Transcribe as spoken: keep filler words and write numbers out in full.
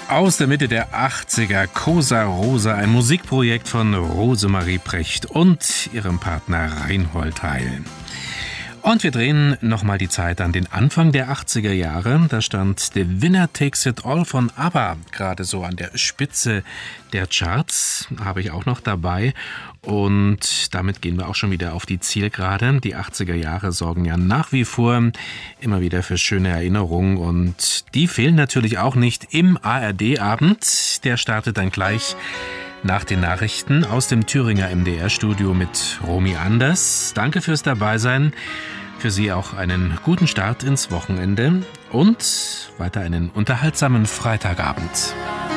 Aus der Mitte der achtziger, Cosa Rosa, ein Musikprojekt von Rosemarie Precht und ihrem Partner Reinhold Heil. Und wir drehen nochmal die Zeit an den Anfang der achtziger Jahre. Da stand The Winner Takes It All von ABBA gerade so an der Spitze der Charts. Habe ich auch noch dabei. Und damit gehen wir auch schon wieder auf die Zielgerade. Die achtziger Jahre sorgen ja nach wie vor immer wieder für schöne Erinnerungen. Und die fehlen natürlich auch nicht im A R D-Abend. Der startet dann gleich nach den Nachrichten aus dem Thüringer M D R-Studio mit Romy Anders. Danke fürs Dabeisein. Für Sie auch einen guten Start ins Wochenende und weiter einen unterhaltsamen Freitagabend.